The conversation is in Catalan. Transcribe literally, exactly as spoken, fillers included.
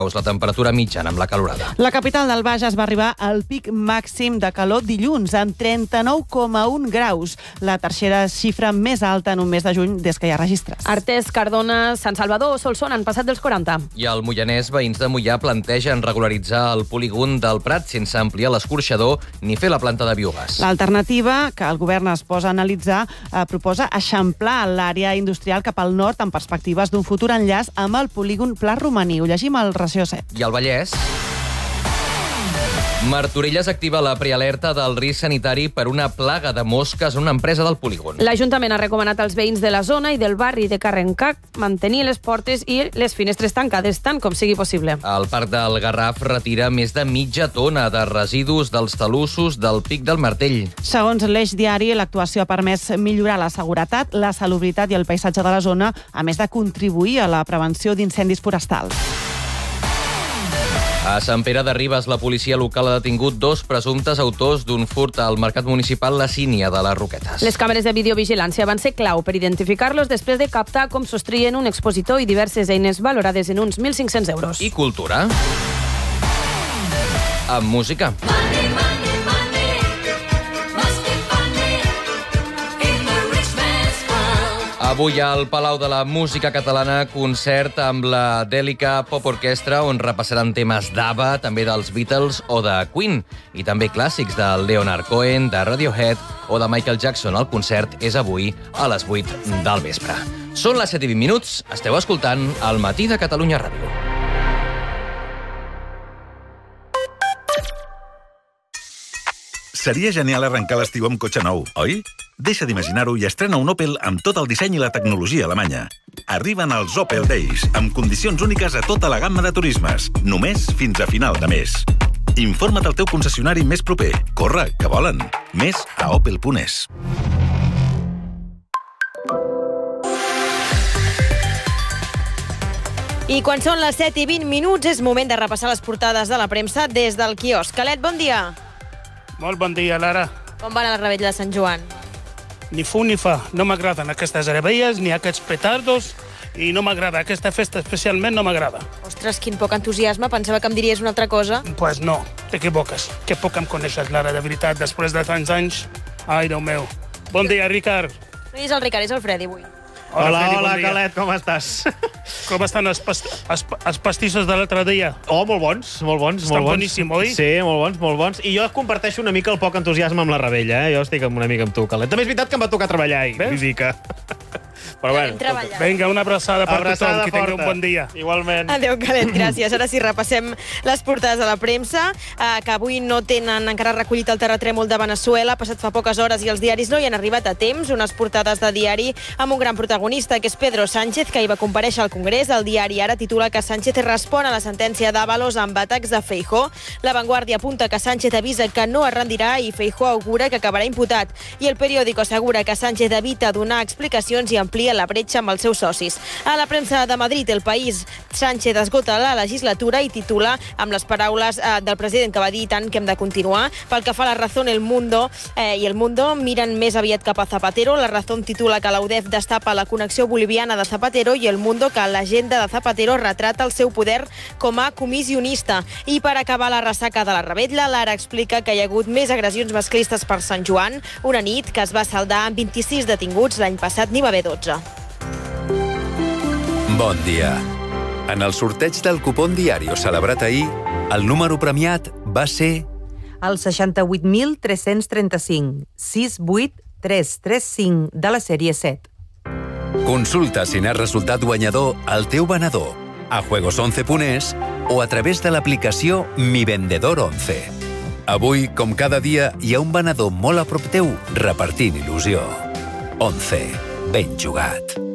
la temperatura mitjana amb la calorada. La capital del Bages va arribar al pic màxim de calor dilluns, amb trenta-nou coma un graus, la tercera xifra més alta en un mes de juny des que hi ha registres. Artés, Cardona, Sant Salvador o Solsona han passat dels quaranta. I al Moianès, veïns de Moià plantegen regularitzar el polígon del Prat sense ampliar l'escorxador ni fer la planta de biogàs. L'alternativa que el govern es posa a analitzar eh, proposa eixamplar l'àrea industrial cap al nord amb perspectives d'un futur enllaç amb el polígon Pla Romaní. Ho llegim al Ració set. I al Vallès, Martorelles activa la prealerta del risc sanitari per una plaga de mosques en una empresa del polígon. L'Ajuntament ha recomanat als veïns de la zona i del barri de Carrencac mantenir les portes i les finestres tancades tant com sigui possible. El Parc del Garraf retira més de mitja tona de residus dels talussos del Pic del Martell. Segons l'Eix Diari, l'actuació ha permès millorar la seguretat, la salubritat i el paisatge de la zona, a més de contribuir a la prevenció d'incendis forestals. A Sant Pere de Ribes, la policia local ha detingut dos presumptes autors d'un furt al mercat municipal La Sínia de les Roquetes. Les càmeres de videovigilància van ser clau per identificar-los després de captar com sostrien un expositor i diverses eines valorades en uns mil cinc-cents euros. I cultura? Amb música. Money, money, money. Must be funny in the rich man's world. Avui al Palau de la Música Catalana, concert amb la Dèlica Pop Orquestra, on repassaran temes d'ABBA, també dels Beatles o de Queen, i també clàssics de Leonard Cohen, de Radiohead o de Michael Jackson. El concert és avui a les vuit del vespre. Són les set i vint minuts, esteu escoltant El Matí de Catalunya Ràdio. Seria genial arrencar l'estiu amb cotxe nou, oi? Deixa d'imaginar-ho i estrena un Opel amb tot el disseny i la tecnologia alemanya. Arriben els Opel Days, amb condicions úniques a tota la gamma de turismes, només fins a final de mes. Informa't al teu concessionari més proper. Corre, que volen. Més a opel punt es. I quan són les set i vint minuts és moment de repassar les portades de la premsa des del quiosc. Calet, bon dia. Molt bon dia, Lara. Com va anar la revetlla de Sant Joan? Ni fu ni fa. No m'agraden aquestes revetlles ni aquests petardos i no m'agrada. Aquesta festa especialment no m'agrada. Ostres, quin poc entusiasme. Pensava que em diries una altra cosa. Doncs pues no, t'equivoques. Que poc em coneixes, Lara, de veritat, després de tants anys. Ai, Déu meu. Bon dia, Ricard. No és el Ricard, és el Freddy, avui. Hola, hola, Freddy, hola bon Calet, com estàs? Com estan els, past els, els pastissos de l'altre dia? Oh, molt bons, molt bons. Estan molt bons. boníssim, oi? Sí, molt bons, molt bons. I jo comparteixo una mica el poc entusiasme amb la rebella, eh? Jo estic una mica amb tu, Calet. També és veritat que em va tocar treballar ahir, vull dir que... Però bueno, vinga, una abraçada per abraçada tothom, que tingui un bon dia. Igualment. Adéu, Calet, gràcies. Ara sí, repassem les portades de la premsa, eh, que avui no tenen encara recollit el terratrèmol de Veneçuela. Ha passat fa poques hores i els diaris no hi han arribat a temps. Unes portades de diari amb un gran protagonista, que és Pedro Sánchez, que hi va comparèixer al Congrés. El diari Ara titula que Sánchez respon a la sentència d'Ábalos amb atacs de Feijóo. La Vanguardia apunta que Sánchez avisa que no es rendirà i Feijóo augura que acabarà imputat. I el periòdico assegura que Sánchez evita donar explicacions i amplia la bretxa amb els seus socis. A la premsa de Madrid, El País, Sánchez esgota la legislatura i titula amb les paraules eh, del president, que va dir tant que hem de continuar. Pel que fa a la Razón, El Mundo eh, i El Mundo miren més aviat cap a Zapatero. La Razón titula que la U D E F destapa la connexió boliviana de Zapatero i El Mundo que l'agenda de Zapatero retrata el seu poder com a comissionista. I per acabar la ressaca de la revetlla, Lara explica que hi ha hagut més agressions masclistes per Sant Joan, una nit que es va saldar amb vint-i-sis detinguts. L'any passat n'hi va haver dotze. Bon dia. En el sorteig del cupón Diario celebrat ahir, el número premiat va ser... El seixanta-vuit mil tres-cents trenta-cinc, sis vuit tres tres cinc de la sèrie set. Consulta si n'has resultat guanyador al teu venedor, a juegos once punt es o a través de l'aplicació Mi Vendedor once. Avui, com cada dia, hi ha un venedor molt a prop teu repartint il·lusió. once. Ben jugat.